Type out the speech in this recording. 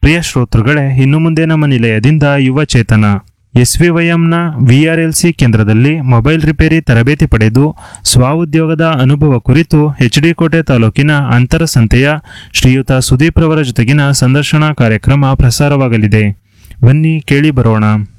ಪ್ರಿಯ ಶ್ರೋತೃಗಳೇ, ಇನ್ನು ಮುಂದೆ ನಮ್ಮ ನಿಲಯದಿಂದ ಯುವ ಚೇತನ ಎಸ್ವಿವೈಎಂನ ವಿಆರ್ಎಲ್ಸಿ ಕೇಂದ್ರದಲ್ಲಿ ಮೊಬೈಲ್ ರಿಪೇರಿ ತರಬೇತಿ ಪಡೆದು ಸ್ವಉದ್ಯೋಗದ ಅನುಭವ ಕುರಿತು ಎಚ್ಡಿ ಕೋಟೆ ತಾಲೂಕಿನ ಅಂತರಸಂತೆಯ ಶ್ರೀಯುತ ಸುದೀಪ್ ರವರ ಜೊತೆಗಿನ ಸಂದರ್ಶನ ಕಾರ್ಯಕ್ರಮ ಪ್ರಸಾರವಾಗಲಿದೆ. ಬನ್ನಿ ಕೇಳಿ ಬರೋಣ.